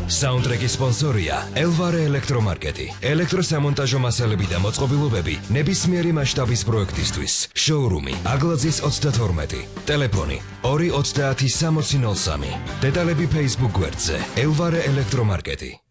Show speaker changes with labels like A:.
A: საუნდტრეკის სპონსორია ელვარე ელექტრომარკეტი. ელექტროსამონტაჟო მასალები და მოწყობილობები ნებისმიერი მასშტაბის პროექტისთვის. შოურუმი აგლაძის 32. ტელეფონი 230 6003. დეტალები Facebook გვერდზე ელვარე ელექტრომარკეტი.